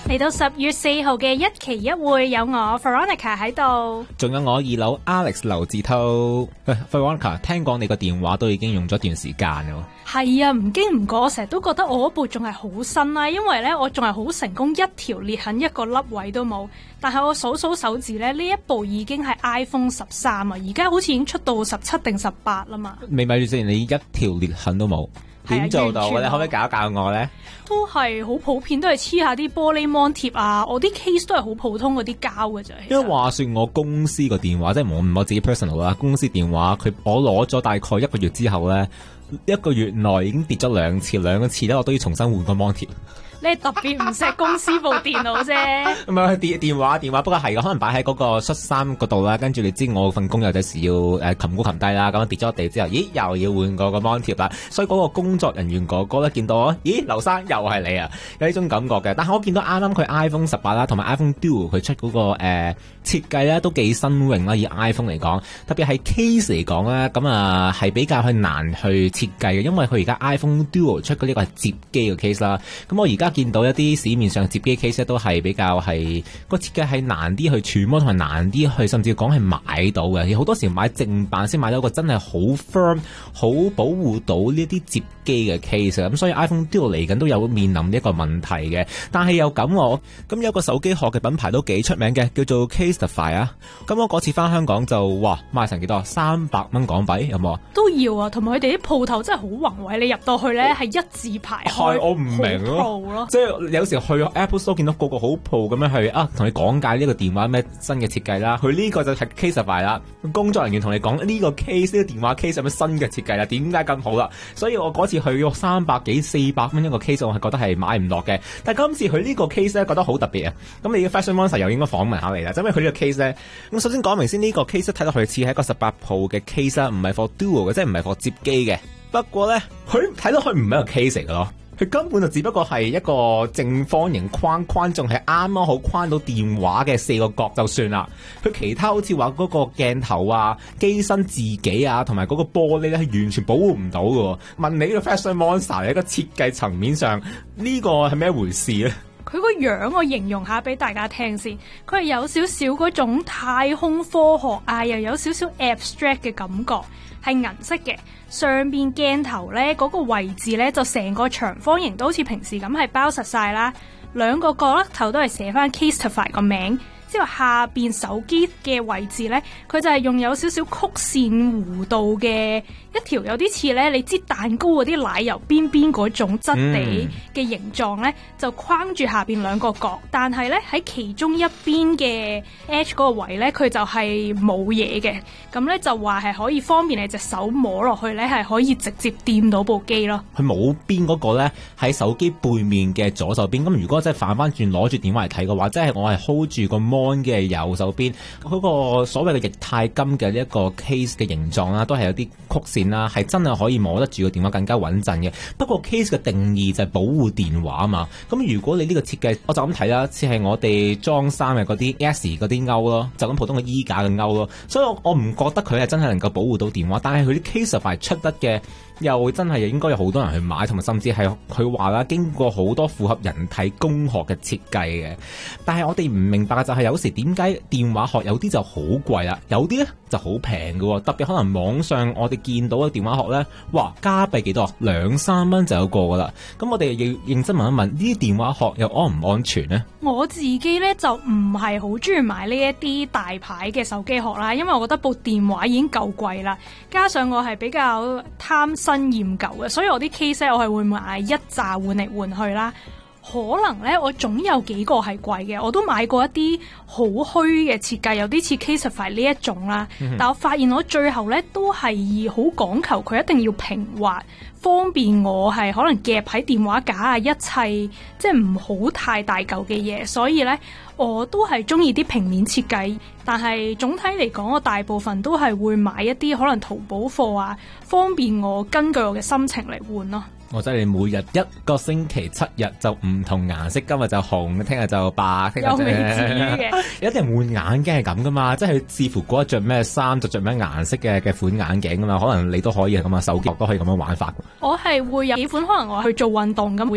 嚟到10月4號嘅一期一會，有我 Veronica 喺度， 仲有我二樓 Alex 劉志濤。Veronica， 聽講你個電話都已經用咗段時間咯。 係啊，唔經唔覺，我成日都覺得我嗰部仲係好新啦，因為咧我仲係好成功，一條裂痕一個凹位都冇。但係我數手指咧，呢一部已經係 iPhone 13啊，而家好似已經出到17定18啦嘛。 咪住先，你一條裂痕都冇，點做到？你可唔可以教一教我咧？ 都係好普遍，都係黐下啲玻璃膜貼啊。我啲 case 都係好普通嗰啲膠嘅啫。 因為話說我公司個電話，即係我自己 personal 啦，公司電話我攞咗大概1個月之後咧，1個月內已經跌咗2次，兩次咧我都要重新換個膜貼。 你係特別唔錫公司部電腦啫。 唔係電話，不過係可能擺喺嗰個恤衫嗰度啦。跟住你知我份工有陣時要擒高擒低啦，咁跌咗地之後，咦又要換個膜貼啦。所以嗰個工作人員哥哥咧見到我，咦劉生又係你啊，有呢種感覺嘅。但係我見到啱啱佢 iPhone 18啦，同埋 iPhone Duo 佢出嗰個設計咧都幾新穎啦。以 iPhone 嚟講，特別係 case 嚟講咧，咁啊係比較難去設計嘅，因為佢而家 iPhone Duo 出嗰呢個係摺機嘅 case 啦。咁我而家見到一啲市面上摺機 case 都係比較係個設計係難啲去揣摩，同埋難啲去甚至講係買到嘅。好多時買正版先買到一個真係好 firm、好保護到呢啲摺機嘅 case。咁所以 iPhone Duo 嚟緊都有面臨一個問題嘅。但係又咁有個手機殼嘅品牌都幾出名嘅，叫做 Casetify 啊。咁我嗰次翻香港就賣成幾多？300蚊港幣有冇啊？ 都要啊，同埋佢哋啲鋪頭真係好宏偉，你入到去咧係一字排開。 係我唔明咯。即係有時去 Apple Store 見到個好 pro 咁樣去同你講解呢個電話咩新嘅設計啦，佢呢個就係 Casetify 啦。工作人員同你講呢個 case 呢個電話 case 有咩新嘅設計啦？點解咁好啦？所以我嗰次去300幾400蚊一個 case， 我係覺得係買唔落嘅。但係今次佢呢個 case 咧覺得好特別啊！咁你嘅 Fashion Monster 又應該訪問下你啦，因為佢呢個 case 咧，咁首先講明先，呢個 case 睇落去似係一個18 Pro 嘅 case 啦，唔係 for Duo 嘅，即係唔係 for 摺機嘅。不過咧，佢睇落去唔係一個 case 嚟嘅咯。佢根本就只不過係一個正方形框，仲係啱啱好框到電話嘅4個角就算啦。佢其他好似話嗰個鏡頭啊、機身自己啊，同埋嗰個玻璃咧，係完全保護唔到嘅。問你呢個 Fashion Monster 喺個設計層面上，呢個係咩回事咧？ 佢個樣我形容下俾大家聽先，佢係有少少嗰種太空科學啊，又有少少 abstract 嘅感覺，係銀色嘅。上邊鏡頭咧嗰個位置咧就成個長方形都好似平時咁係包實晒啦，兩個角落頭都係寫翻 Casetify 個名。之後下邊手機嘅位置咧，佢就係用有少少曲線弧度嘅一條，有啲似咧你知蛋糕嗰啲奶油邊邊嗰種質地嘅形狀咧，就框住下邊兩個角。但係咧喺其中一邊嘅 edge 嗰個位咧，佢就係冇嘢嘅。咁咧就話係可以方便你隻手摸落去咧，係可以直接掂到部機咯。 佢冇邊嗰個咧喺手機背面嘅左手邊。咁如果真係反翻轉攞住電話嚟睇嘅話，即係我係 hold 住個嘅右手邊嗰個所謂嘅液態金嘅呢一個 case 嘅形狀啦，都係有啲曲線啦，係真係可以摸得住個電話更加穩陣嘅。不過 case 嘅定義就係保護電話啊嘛。咁如果你呢個設計，我就咁睇啦，似係我哋裝衫嘅嗰啲 S 嗰啲勾咯，就咁普通嘅衣架嘅勾咯。所以我唔覺得佢係真係能夠保護到電話，但係佢啲 Casetify 出得嘅又真係應該有好多人去買，同埋甚至係佢話啦，經過好多符合人體工學嘅設計嘅。但係我哋唔明白嘅就係有時點解電話殼有啲就好貴啦，有啲咧就好平嘅。特別可能網上我哋見到嘅電話殼咧，哇加幣幾多？2-3蚊就有個噶啦。咁我哋要認真問一問，呢啲電話殼又安唔安全呢？ 我自己咧就唔係好中意買呢一啲大牌嘅手機殼啦，因為我覺得部電話已經夠貴啦，加上我係比較貪新厭舊嘅，所以我啲 case 我係會買一紮換嚟換去啦。可能咧，我總有幾個係貴嘅，我都買過一啲好虛嘅設計，有啲似 Casetify 呢一種啦。但我發現我最後咧都係好講求佢一定要平滑，方便我係可能夾喺電話架啊，一切即係唔好太大嚿嘅嘢。所以咧，我都係中意啲平面設計。但係總體嚟講，我大部分都係會買一啲可能淘寶貨啊，方便我根據我嘅心情嚟換咯。 我真係每日一個星期7日就唔同顏色，今日就紅，聽日就白，聽日又未至於嘅。 有啲人換眼鏡係咁噶嘛，即係視乎嗰日着咩衫就着咩顏色嘅款眼鏡噶嘛，可能你都可以係咁啊，手機都可以咁樣玩法。 我係會有幾款，可能我去做運動咁。